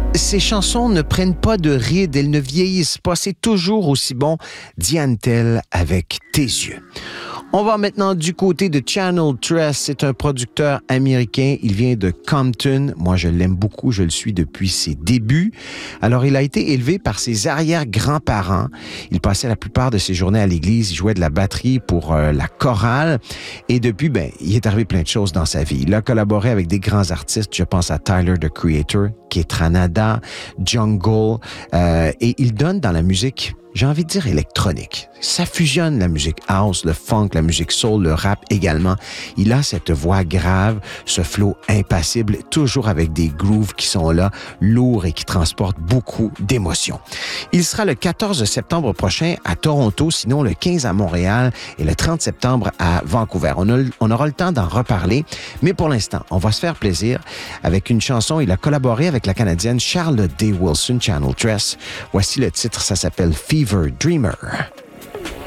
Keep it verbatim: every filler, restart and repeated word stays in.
Ces chansons ne prennent pas de rides, elles ne vieillissent pas, c'est toujours aussi bon. Diane Tell avec Tes yeux. On va maintenant du côté de Channel Tres. C'est un producteur américain. Il vient de Compton. Moi, je l'aime beaucoup. Je le suis depuis ses débuts. Alors, il a été élevé par ses arrière-grands-parents. Il passait la plupart de ses journées à l'église. Il jouait de la batterie pour euh, la chorale. Et depuis, ben, il est arrivé plein de choses dans sa vie. Il a collaboré avec des grands artistes. Je pense à Tyler, the Creator, Keith Ranada, Jungle. Euh, et il donne dans la musique, j'ai envie de dire électronique. Ça fusionne la musique house, le funk, la musique soul, le rap également. Il a cette voix grave, ce flow impassible, toujours avec des grooves qui sont là, lourds et qui transportent beaucoup d'émotions. Il sera le quatorze septembre prochain à Toronto, sinon le quinze à Montréal et le trente septembre à Vancouver. On, a, on aura le temps d'en reparler, mais pour l'instant, on va se faire plaisir avec une chanson. Il a collaboré avec la Canadienne Charlotte Day Wilson, Channel Tres. Voici le titre, ça s'appelle Fever Dreamer.